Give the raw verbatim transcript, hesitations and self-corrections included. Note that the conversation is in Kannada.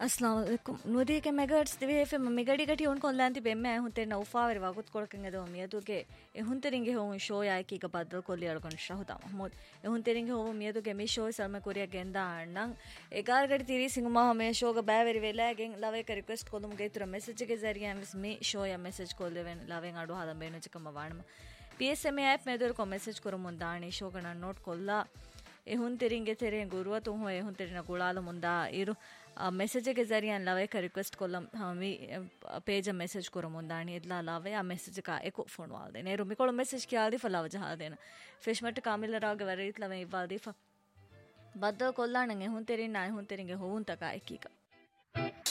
अस्सलाम वालेकुम नूरी के मेगाहर्ट्ज़ दिवे एफएम मेगाडी गटी उन कोल्लांति बेम्मे हुंते नौफावर वागुत कोडकंगे मियದುಗೆ ಎಹುಂತೆರಿಂಗೆ ಹೋ ಶೋ ಯಾಕಿ ಗ ಬದಲ್ ಕೊಲ್ಲಿ ಅಳಗೊಂಡ ಶಹುದಾ ಮಹಮೂದ್ ಎಹುಂತೆರಿಂಗೆ ಹೋ ಮಿಯದುಗೆ ಮಿ ಶೋ ಸರ್ಮ ಕೊರಿಯಾ ಗೆಂದಾ ಅಣ್ಣಂ ಎಗಾರ್ ಗಡಿ ತಿರಿ ಸಿಂಗಮ ಹಮೆ ಶೋ ಗ ಬಾವೆರಿ ವೆಲಾಗೆನ್ ಲವೆ ಕ ರಿಕ್ವೆಸ್ಟ್ ಕೊಲುಮ್ ಗೈತ್ರ ಮೆಸೇಜ್ ಗೆ ಜರಿಯಾ ವಿಸ್ ಮಿ ಶೋ ಯಾ ಮೆಸೇಜ್ ಕೊಲ್ಲೆವೆನ್ ಲವೆನ್ ಅಡು ಹಾದಂ ಬೇನು ಚಿಕಮ ವಾಣಮ ಪಿಎಸ್ಎಂ ಆಪ್ ಮೇದರ್ ಕೊ ಮೆಸೇಜ್ ಕೊರುಮುನ್ ದಾಣಿ ಶೋ ಗಣ ನೋಟ್ ಕೊಲ್ಲಾ ಎಹುಂತೆರಿಂಗೆ ತೆರೆ ಗುರುವ ತು ಹೋ ಎಹುಂತೆರಿನ ಗುಳಾಲ ಮುಂದಾ ಇರು ಮೆಸೇಜ್ ಗೆ ಜರಿಯನ್ ಲವೆ ಕ ರಿಕ್ವೆಸ್ಟ್ ಕೊಲ್ಲಂ ಹಮಿ ಪೇಜ್ ಮೆಸೇಜ್ ಕೊರ ಮುಂದಾಣಿ ಇದ್ಲಾ ಲವೆ ಆ ಮೆಸೇಜ್ ಕಾ ಎಕೊ ಫೋನ್ ವಾಲ್ದೆ ನೇರು ಮಿಕೊಳ ಮೆಸೇಜ್ ಕಿ ಆದಿ ಫಲಾವ ಜಹಾದೇನ ಫಿಶ್ ಮಟ್ ಕಾಮಿಲ ರಾಗ ವರಿತ್ ಲವೆ ಇವಾದಿ ಫ ಬದ್ದ ಕೊಲ್ಲಾಣಂಗೆ ಹುಂತೆರಿನ ಹುಂತೆರಿಂಗೆ ಹೋವುಂತ ಕಾ ಎಕೀಕ